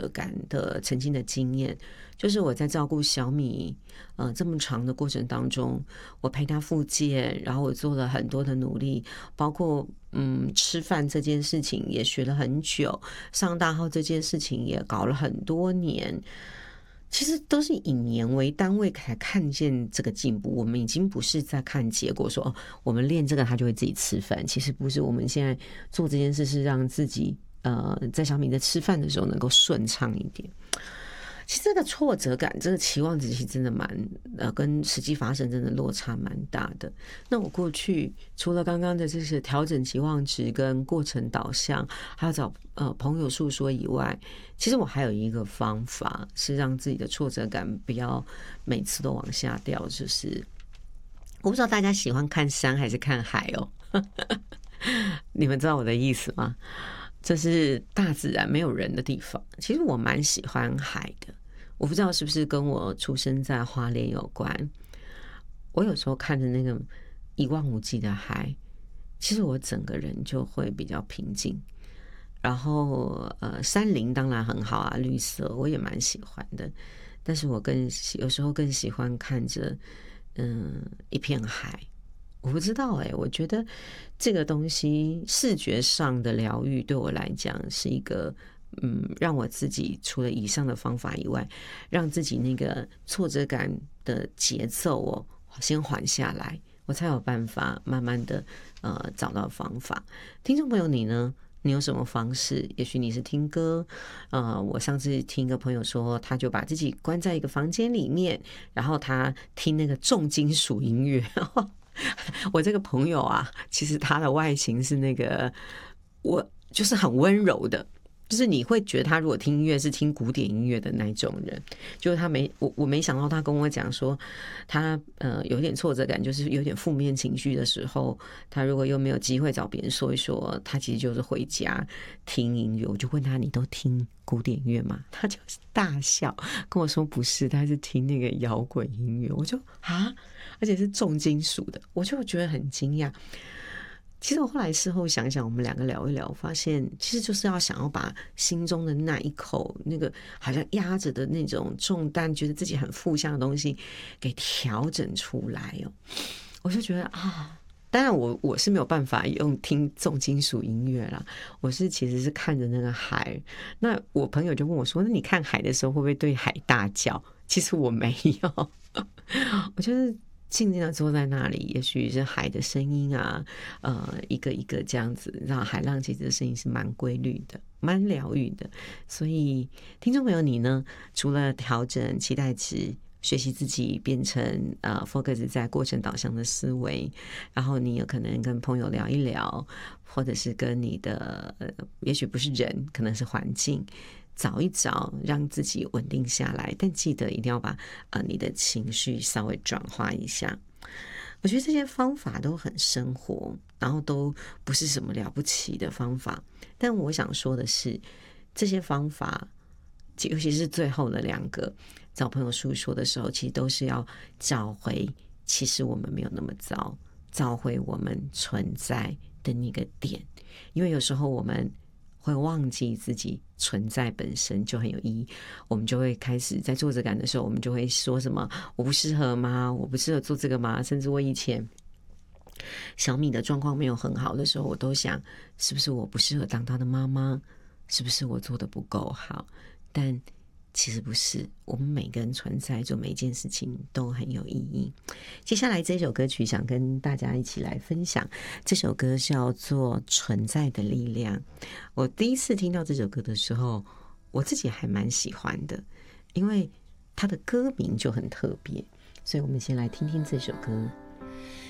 折感的曾经的经验，就是我在照顾小米这么长的过程当中，我陪他复健，然后我做了很多的努力，包括吃饭这件事情也学了很久，上大号这件事情也搞了很多年。其实都是以年为单位才看见这个进步，我们已经不是在看结果说我们练这个他就会自己吃饭，其实不是，我们现在做这件事是让自己在小米在吃饭的时候能够顺畅一点。其实这个挫折感，这个期望值其实真的跟实际发生真的落差蛮大的。那我过去除了刚刚的这些调整期望值跟过程导向，还要找朋友诉说以外，其实我还有一个方法是让自己的挫折感不要每次都往下掉，就是我不知道大家喜欢看山还是看海哦，你们知道我的意思吗？这是大自然没有人的地方，其实我蛮喜欢海的，我不知道是不是跟我出生在花莲有关。我有时候看着那个一望无际的海，其实我整个人就会比较平静。然后山林当然很好啊，绿色我也蛮喜欢的，但是我有时候更喜欢看着一片海。我不知道我觉得这个东西视觉上的疗愈对我来讲是一个让我自己除了以上的方法以外，让自己那个挫折感的节奏先缓下来，我才有办法慢慢的找到方法。听众朋友你呢？你有什么方式？也许你是听歌，我上次听一个朋友说，他就把自己关在一个房间里面，然后他听那个重金属音乐。我这个朋友啊，其实他的外形是那个，我就是很温柔的，就是你会觉得他如果听音乐是听古典音乐的那种人。就是我没想到他跟我讲说，他有点挫折感，就是有点负面情绪的时候，他如果又没有机会找别人说一说，他其实就是回家听音乐。我就问他，你都听古典乐吗？他就是大笑跟我说不是，他是听那个摇滚音乐。我就而且是重金属的，我就觉得很惊讶。其实我后来事后想想，我们两个聊一聊，发现其实就是要想要把心中的那一口那个好像压着的那种重担，觉得自己很负向的东西给调整出来我就觉得当然我是没有办法用听重金属音乐啦，我其实是看着那个海。那我朋友就问我说，那你看海的时候会不会对海大叫？其实我没有我就是静静的坐在那里，也许是海的声音啊，一个一个这样子，让海浪其实的声音是蛮规律的，蛮疗愈的。所以听众朋友你呢，除了调整期待值，学习自己变成focus 在过程导向的思维，然后你有可能跟朋友聊一聊，或者是跟你的也许不是人，可能是环境找一找，让自己稳定下来。但记得一定要把你的情绪稍微转化一下。我觉得这些方法都很生活，然后都不是什么了不起的方法。但我想说的是，这些方法，尤其是最后的2个，找朋友诉说的时候，其实都是要找回，其实我们没有那么糟，找回我们存在的那个点。因为有时候我们会忘记自己存在本身就很有意义，我们就会开始在挫折感的时候，我们就会说什么我不适合吗？我不适合做这个吗？甚至我以前小米的状况没有很好的时候，我都想是不是我不适合当他的妈妈，是不是我做的不够好？但其实不是，我们每个人存在做每一件事情都很有意义。接下来这首歌曲想跟大家一起来分享，这首歌叫做《存在的力量》。我第一次听到这首歌的时候，我自己还蛮喜欢的，因为它的歌名就很特别，所以我们先来听听这首歌。